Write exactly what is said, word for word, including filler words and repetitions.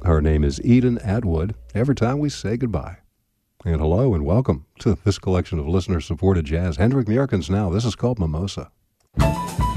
Her name is Eden Atwood. Every time we say goodbye. And hello and welcome to this collection of listener-supported jazz. Hendrik Mjerkens now. This is called Mimosa.